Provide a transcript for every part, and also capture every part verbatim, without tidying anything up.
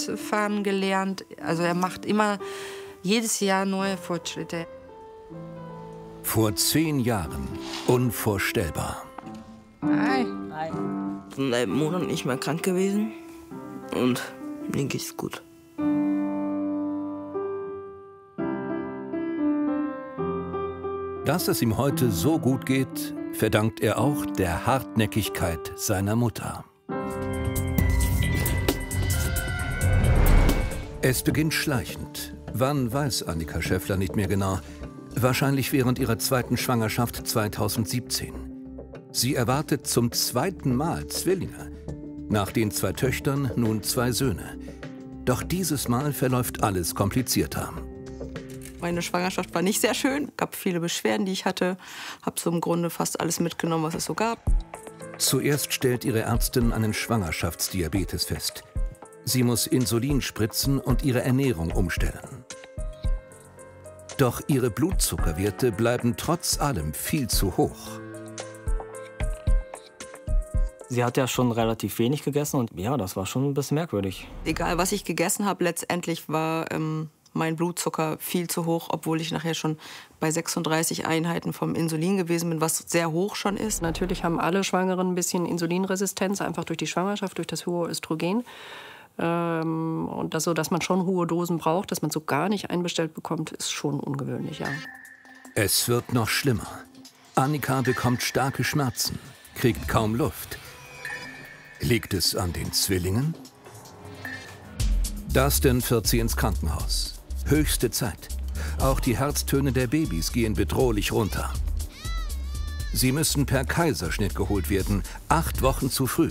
fahren gelernt. Also er macht immer jedes Jahr neue Fortschritte. Vor zehn Jahren unvorstellbar. Hi. Hi. Ich bin seit Monaten nicht mehr krank gewesen und mir geht's gut. Dass es ihm heute so gut geht, verdankt er auch der Hartnäckigkeit seiner Mutter. Es beginnt schleichend. Wann, weiß Annika Schäffler nicht mehr genau. Wahrscheinlich während ihrer zweiten Schwangerschaft zweitausendsiebzehn. Sie erwartet zum zweiten Mal Zwillinge. Nach den zwei Töchtern nun zwei Söhne. Doch dieses Mal verläuft alles komplizierter. Meine Schwangerschaft war nicht sehr schön, gab viele Beschwerden, die ich hatte. Habe so im Grunde fast alles mitgenommen, was es so gab. Zuerst stellt ihre Ärztin einen Schwangerschaftsdiabetes fest. Sie muss Insulin spritzen und ihre Ernährung umstellen. Doch ihre Blutzuckerwerte bleiben trotz allem viel zu hoch. Sie hat ja schon relativ wenig gegessen und ja, das war schon ein bisschen merkwürdig. Egal, was ich gegessen habe, letztendlich war ähm, mein Blutzucker viel zu hoch, obwohl ich nachher schon bei sechsunddreißig Einheiten vom Insulin gewesen bin, was sehr hoch schon ist. Natürlich haben alle Schwangeren ein bisschen Insulinresistenz, einfach durch die Schwangerschaft, durch das hohe Östrogen. Ähm, und das so, dass man schon hohe Dosen braucht, dass man so gar nicht einbestellt bekommt, ist schon ungewöhnlich, ja. Es wird noch schlimmer. Annika bekommt starke Schmerzen, kriegt kaum Luft. Liegt es an den Zwillingen? Dustin führt sie ins Krankenhaus. Höchste Zeit. Auch die Herztöne der Babys gehen bedrohlich runter. Sie müssen per Kaiserschnitt geholt werden, acht Wochen zu früh.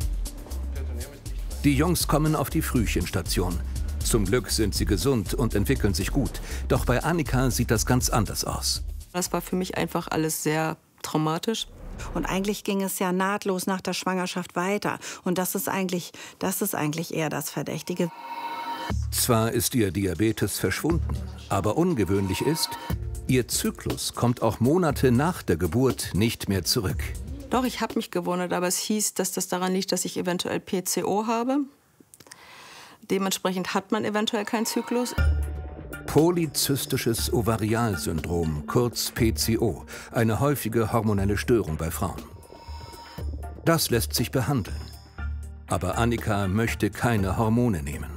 Die Jungs kommen auf die Frühchenstation. Zum Glück sind sie gesund und entwickeln sich gut. Doch bei Annika sieht das ganz anders aus. Das war für mich einfach alles sehr traumatisch. Und eigentlich ging es ja nahtlos nach der Schwangerschaft weiter. Und das ist eigentlich, das ist eigentlich eher das Verdächtige. Zwar ist ihr Diabetes verschwunden, aber ungewöhnlich ist, ihr Zyklus kommt auch Monate nach der Geburt nicht mehr zurück. Doch, ich habe mich gewundert, aber es hieß, dass das daran liegt, dass ich eventuell P C O habe. Dementsprechend hat man eventuell keinen Zyklus. Polyzystisches Ovarialsyndrom, kurz P C O, eine häufige hormonelle Störung bei Frauen. Das lässt sich behandeln. Aber Annika möchte keine Hormone nehmen.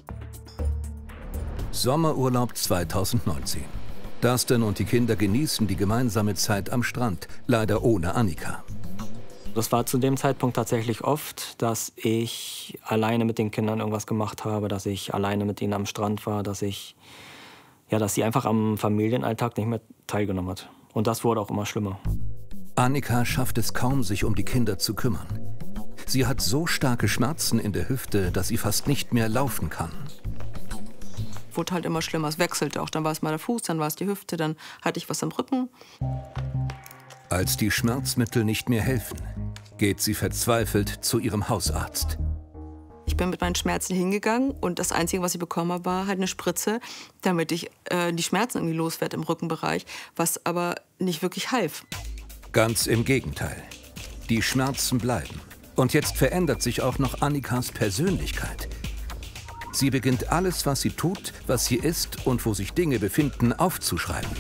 Sommerurlaub zweitausendneunzehn. Dustin und die Kinder genießen die gemeinsame Zeit am Strand, leider ohne Annika. Das war zu dem Zeitpunkt tatsächlich oft, dass ich alleine mit den Kindern irgendwas gemacht habe, dass ich alleine mit ihnen am Strand war, dass ich, ja, dass sie einfach am Familienalltag nicht mehr teilgenommen hat. Und das wurde auch immer schlimmer. Annika schafft es kaum, sich um die Kinder zu kümmern. Sie hat so starke Schmerzen in der Hüfte, dass sie fast nicht mehr laufen kann. Wurde halt immer schlimmer, es wechselte auch. Dann war es mal der Fuß, dann war es die Hüfte, dann hatte ich was am Rücken. Als die Schmerzmittel nicht mehr helfen, geht sie verzweifelt zu ihrem Hausarzt. Ich bin mit meinen Schmerzen hingegangen und das Einzige, was ich bekommen habe, war halt eine Spritze, damit ich äh, die Schmerzen irgendwie loswerde im Rückenbereich, was aber nicht wirklich half. Ganz im Gegenteil. Die Schmerzen bleiben. Und jetzt verändert sich auch noch Annikas Persönlichkeit. Sie beginnt alles, was sie tut, was sie isst und wo sich Dinge befinden, aufzuschreiben.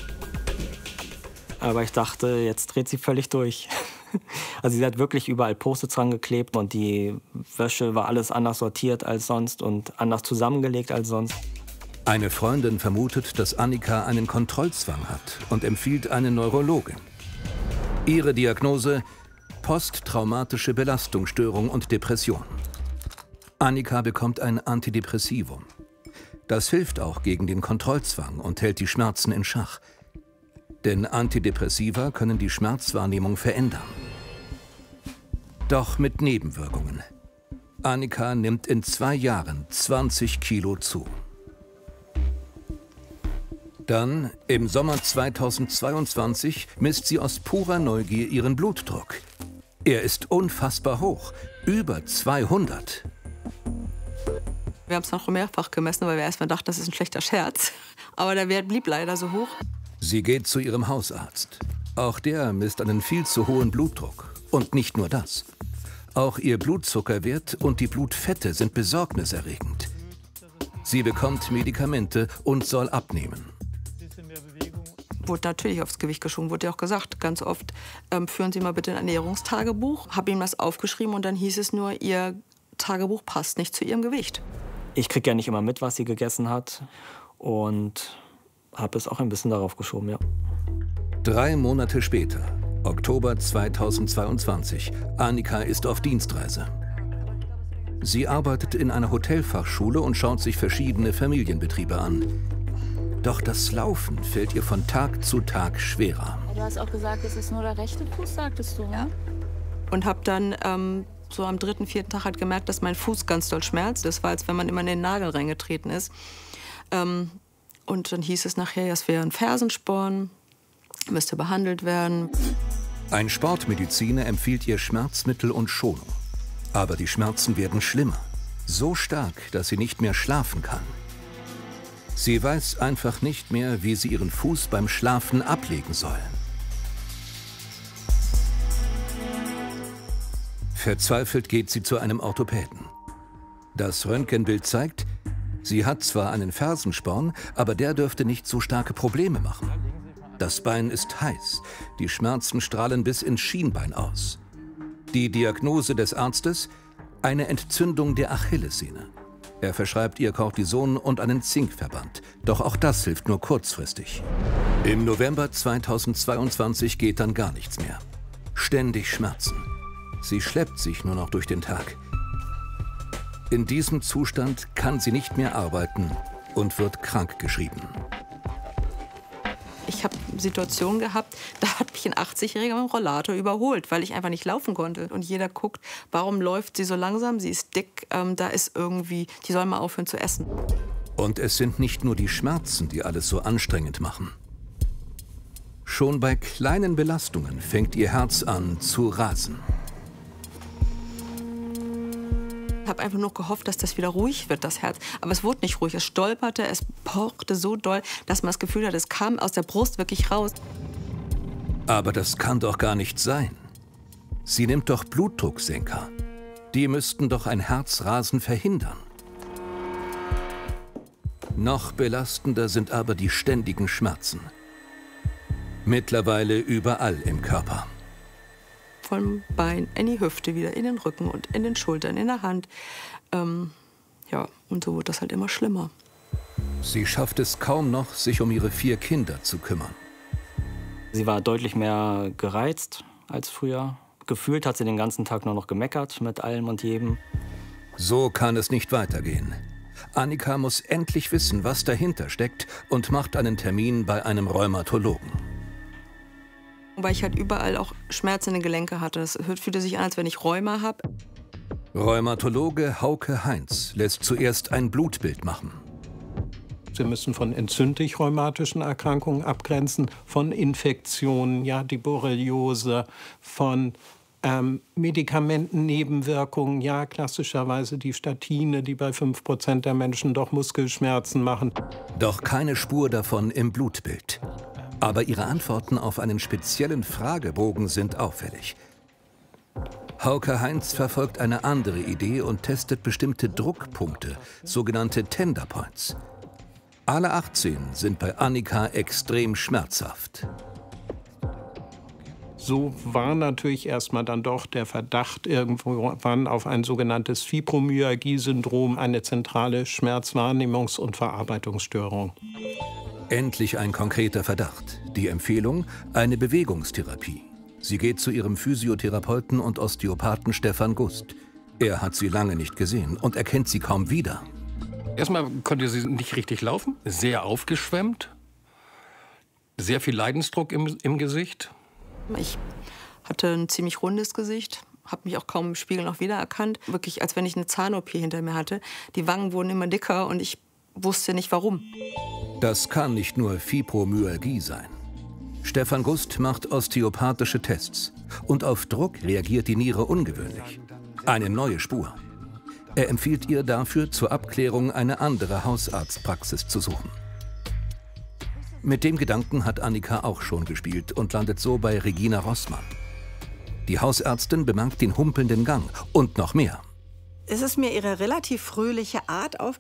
Aber ich dachte, jetzt dreht sie völlig durch. Also sie hat wirklich überall Post-its dran geklebt und die Wäsche war alles anders sortiert als sonst und anders zusammengelegt als sonst. Eine Freundin vermutet, dass Annika einen Kontrollzwang hat und empfiehlt eine Neurologin. Ihre Diagnose: posttraumatische Belastungsstörung und Depression. Annika bekommt ein Antidepressivum. Das hilft auch gegen den Kontrollzwang und hält die Schmerzen in Schach. Denn Antidepressiva können die Schmerzwahrnehmung verändern. Doch mit Nebenwirkungen. Annika nimmt in zwei Jahren zwanzig Kilo zu. Dann, im Sommer zweitausendzweiundzwanzig, misst sie aus purer Neugier ihren Blutdruck. Er ist unfassbar hoch, über zweihundert. Wir haben es noch mehrfach gemessen, weil wir erst mal dachten, das ist ein schlechter Scherz. Aber der Wert blieb leider so hoch. Sie geht zu ihrem Hausarzt. Auch der misst einen viel zu hohen Blutdruck. Und nicht nur das. Auch ihr Blutzuckerwert und die Blutfette sind besorgniserregend. Sie bekommt Medikamente und soll abnehmen. Wurde natürlich aufs Gewicht geschoben, wurde ja auch gesagt, ganz oft, ähm, führen Sie mal bitte ein Ernährungstagebuch. Habe ihm das aufgeschrieben und dann hieß es nur, Ihr Tagebuch passt nicht zu Ihrem Gewicht. Ich kriege ja nicht immer mit, was sie gegessen hat und habe es auch ein bisschen darauf geschoben, ja. Drei Monate später, Oktober zweitausendzweiundzwanzig, Annika ist auf Dienstreise. Sie arbeitet in einer Hotelfachschule und schaut sich verschiedene Familienbetriebe an. Doch das Laufen fällt ihr von Tag zu Tag schwerer. Du hast auch gesagt, es ist nur der rechte Fuß, sagtest du, ja? Und habe dann ähm, so am dritten, vierten Tag halt gemerkt, dass mein Fuß ganz doll schmerzt. Das war, als wenn man immer in den Nagel reingetreten ist. Ähm, und dann hieß es nachher, es wäre ein Fersensporn, müsste behandelt werden. Ein Sportmediziner empfiehlt ihr Schmerzmittel und Schonung. Aber die Schmerzen werden schlimmer. So stark, dass sie nicht mehr schlafen kann. Sie weiß einfach nicht mehr, wie sie ihren Fuß beim Schlafen ablegen soll. Verzweifelt geht sie zu einem Orthopäden. Das Röntgenbild zeigt, sie hat zwar einen Fersensporn, aber der dürfte nicht so starke Probleme machen. Das Bein ist heiß, die Schmerzen strahlen bis ins Schienbein aus. Die Diagnose des Arztes? Eine Entzündung der Achillessehne. Er verschreibt ihr Cortison und einen Zinkverband. Doch auch das hilft nur kurzfristig. Im November zweitausendzweiundzwanzig geht dann gar nichts mehr. Ständig Schmerzen. Sie schleppt sich nur noch durch den Tag. In diesem Zustand kann sie nicht mehr arbeiten und wird krankgeschrieben. Ich habe Situationen gehabt, da hat mich ein achtzigjähriger mit dem Rollator überholt, weil ich einfach nicht laufen konnte. Und jeder guckt, warum läuft sie so langsam? Sie ist dick, ähm, da ist irgendwie, die soll mal aufhören zu essen. Und es sind nicht nur die Schmerzen, die alles so anstrengend machen. Schon bei kleinen Belastungen fängt ihr Herz an zu rasen. Ich habe einfach nur gehofft, dass das wieder ruhig wird, das Herz. Aber es wurde nicht ruhig. Es stolperte, es pochte so doll, dass man das Gefühl hat, es kam aus der Brust wirklich raus. Aber das kann doch gar nicht sein. Sie nimmt doch Blutdrucksenker. Die müssten doch ein Herzrasen verhindern. Noch belastender sind aber die ständigen Schmerzen. Mittlerweile überall im Körper. Vom Bein in die Hüfte, wieder in den Rücken und in den Schultern, in der Hand. Ähm, ja, und so wird das halt immer schlimmer. Sie schafft es kaum noch, sich um ihre vier Kinder zu kümmern. Sie war deutlich mehr gereizt als früher. Gefühlt hat sie den ganzen Tag nur noch gemeckert mit allem und jedem. So kann es nicht weitergehen. Annika muss endlich wissen, was dahinter steckt und macht einen Termin bei einem Rheumatologen. Weil ich halt überall auch Schmerzen in den Gelenken hatte. Es fühlte sich an, als wenn ich Rheuma habe. Rheumatologe Hauke Heinz lässt zuerst ein Blutbild machen. Sie müssen von entzündlich-rheumatischen Erkrankungen abgrenzen, von Infektionen, ja, die Borreliose, von ähm, Medikamentennebenwirkungen, ja, klassischerweise die Statine, die bei fünf Prozent der Menschen doch Muskelschmerzen machen. Doch keine Spur davon im Blutbild. Aber ihre Antworten auf einen speziellen Fragebogen sind auffällig. Hauke Heinz verfolgt eine andere Idee und testet bestimmte Druckpunkte, sogenannte Tender Points. Alle achtzehn sind bei Annika extrem schmerzhaft. So war natürlich erstmal dann doch der Verdacht irgendwann auf ein sogenanntes Fibromyalgie-Syndrom, eine zentrale Schmerzwahrnehmungs- und Verarbeitungsstörung. Endlich ein konkreter Verdacht. Die Empfehlung? Eine Bewegungstherapie. Sie geht zu ihrem Physiotherapeuten und Osteopathen Stefan Gust. Er hat sie lange nicht gesehen und erkennt sie kaum wieder. Erstmal konnte sie nicht richtig laufen, sehr aufgeschwemmt, sehr viel Leidensdruck im, im Gesicht. Ich hatte ein ziemlich rundes Gesicht, habe mich auch kaum im Spiegel noch wiedererkannt. Wirklich, als wenn ich eine Zahn-O P hinter mir hatte. Die Wangen wurden immer dicker und ich wusste nicht, warum. Das kann nicht nur Fibromyalgie sein. Stefan Gust macht osteopathische Tests. Und auf Druck reagiert die Niere ungewöhnlich. Eine neue Spur. Er empfiehlt ihr dafür, zur Abklärung eine andere Hausarztpraxis zu suchen. Mit dem Gedanken hat Annika auch schon gespielt und landet so bei Regina Rossmann. Die Hausärztin bemerkt den humpelnden Gang und noch mehr. Es ist mir ihre relativ fröhliche Art aufgefallen.